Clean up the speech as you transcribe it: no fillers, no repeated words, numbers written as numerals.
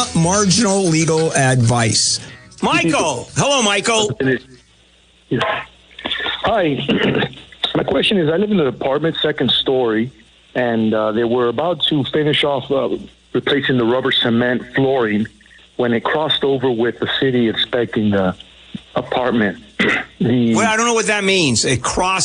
marginal legal advice. Michael. Hello, Michael. Hi. My question is, I live in an apartment, second story, and they were about to finish off replacing the rubber cement flooring when it crossed over with the city inspecting the apartment. Well, I don't know what that means. It crossed